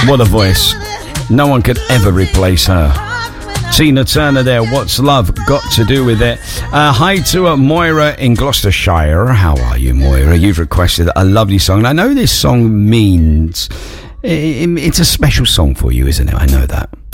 What a voice. No one could ever replace her. Tina Turner there, What's Love Got to Do With It? Hi to Moira in Gloucestershire. How are you, Moira? You've requested a lovely song. And I know this song means... It's a special song for you, isn't it? I know that.